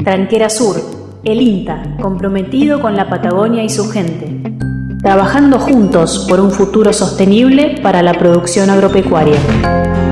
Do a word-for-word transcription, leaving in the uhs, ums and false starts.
Tranquera Sur, el INTA, comprometido con la Patagonia y su gente. Trabajando juntos por un futuro sostenible para la producción agropecuaria.